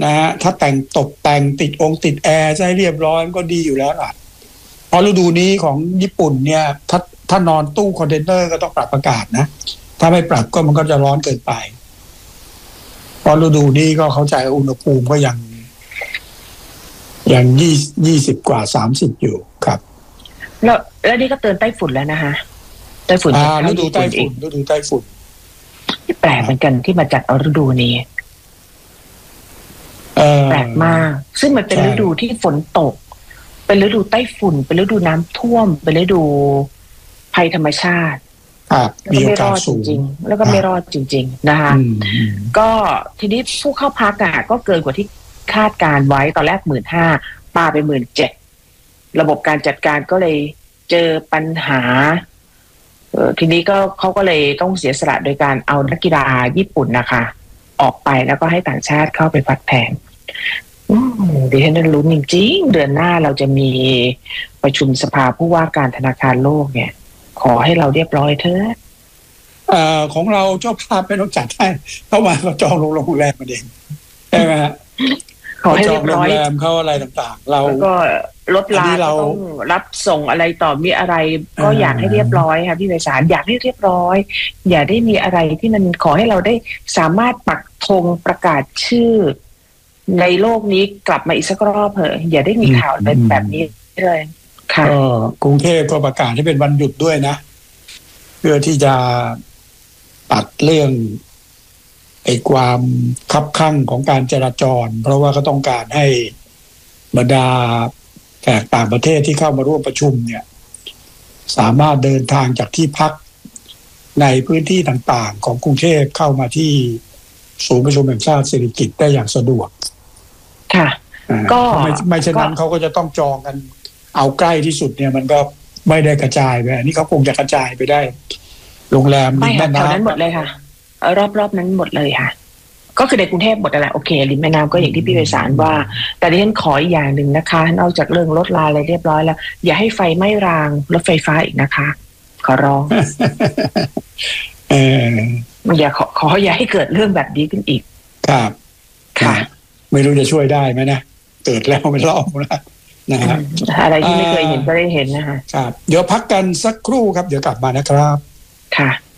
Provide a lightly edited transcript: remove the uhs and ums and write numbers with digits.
นะฮะถ้าตกแต่งติดแอร์ให้เรียบร้อยก็ดีอยู่แล้วล่ะเพราะฤดูนี้ของญี่ปุ่นเนี่ยถ้านอนตู้คอนเทนเนอร์ก็ต้องปรับอากาศนะถ้าไม่ปรับก็มันก็จะร้อนเกินไปเพราะฤดูนี้ก็เข้าใจอุณหภูมิก็ยัง20กว่า30อยู่ครับแล้วนี่ก็เตือนไต้ฝุ่นแล้วนะคะไต้ฝุ่นฤดูไต้ฝุ่นที่แปลกเหมือนกันที่มาจัดเอาฤดูนี้แปลกมากซึ่งมันเป็นฤดูที่ฝนตกเป็นฤดูไต้ฝุ่นเป็นฤดูน้ำท่วมเป็นฤดูภัยธรรมชาติมีโอกาสสูงแล้วก็ไม่รอดจริงๆนะคะก็ทีนี้ผู้เข้าพักก็เกินกว่าที่คาดการไว้ตอนแรก 15,000 ปาไป 17,000 ระบบการจัดการก็เลยเจอปัญหาทีนี้ก็เขาก็เลยต้องเสียสละโดยการเอานักกีฬาญี่ปุ่นนะคะออกไปแล้วก็ให้ต่างชาติเข้าไปพักแทนดิฉันลุ้นจริงๆเดือนหน้าเราจะมีประชุมสภาผู้ว่าการธนาคารโลกเนี่ยขอให้เราเรียบร้อยเถอะของเราเจ้าภาพไม่ต้องจัดให้เข้ามาเราจองโรงแรมมาเองใช่ไหมฮะขอให้เรียบร้อยโรงแรมเขาอะไรต่างๆเราก็รถลาต้องรับส่งอะไรต่อมีอะไรก็อยากให้เรียบร้อยค่ะพี่ไพศาลอยากให้เรียบร้อยอย่าได้มีอะไรที่มันขอให้เราได้สามารถปักธงประกาศชื่อในโลกนี้กลับมาอีกสักรอบเถอะอย่าได้มีข่าวแบบนี้เลยค่ะกรุงเทพก็ประกาศให้เป็นวันหยุดด้วยนะเพื่อที่จะตัดเรื่องความคับคั่งของการจราจรเพราะว่าก็ต้องการให้บรรดาแขกต่างประเทศที่เข้ามาร่วมประชุมเนี่ยสามารถเดินทางจากที่พักในพื้นที่ต่างๆของกรุงเทพเข้ามาที่ศูนย์ประชุมแห่งชาติสิริกิติ์ได้อย่างสะดวกค่ะก็ไม่เช่นนั้นเขาก็จะต้องจองกันเอาใกล้ที่สุดเนี่ยมันก็ไม่ได้กระจายไปอันนี้เขาคงจะกระจายไปได้โรงแรมริมแม่น้ำนั้นหมดเลยค่ะรอบนั้นหมดเลยค่ะก็คือในกรุงเทพหมดอะไรโอเคริมแม่น้ำก็อย่างที่พี่ไพศาลว่าแต่ดิฉันขออีกอย่างหนึ่งนะคะนอกจากเรื่องรถลาอะไรเรียบร้อยแล้วอย่าให้ไฟไหม้รางรถไฟฟ้าอีกนะคะขอร้องอย่าให้เกิดเรื่องแบบนี้ขึ้นอีกครับค่ะไม่รู้จะช่วยได้ไหมนะเกิดแล้วไม่รอดนะฮะอะไรที่ไม่เคยเห็นก็ได้เห็นนะคะครับเดี๋ยวพักกันสักครู่ครับเดี๋ยวกลับมานะครับค่ะ